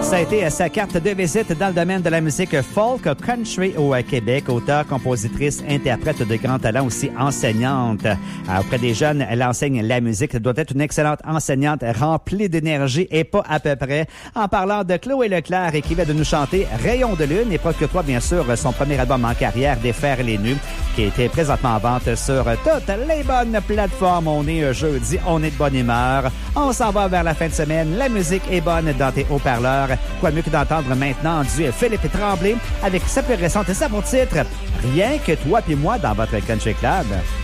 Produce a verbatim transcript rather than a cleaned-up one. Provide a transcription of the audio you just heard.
Ça a été sa carte de visite dans le domaine de la musique folk country au Québec. Auteure, compositrice, interprète de grand talent, aussi enseignante. Auprès des jeunes, elle enseigne la musique. Elle doit être une excellente enseignante remplie d'énergie et pas à peu près. En parlant de Chloé Leclerc et qui vient de nous chanter Rayon de lune et procure-toi bien sûr son premier album en carrière, Défaire les nus, qui a été présentement en vente sur toutes les bonnes plateformes. On est jeudi, on est de bonne humeur. On s'en va vers la fin de semaine. La musique est bonne dans tes haut-parleurs. Quoi de mieux que d'entendre maintenant du Philippe Tremblay avec sa plus récente et sa bon titre, Rien que toi puis moi dans votre Country Club.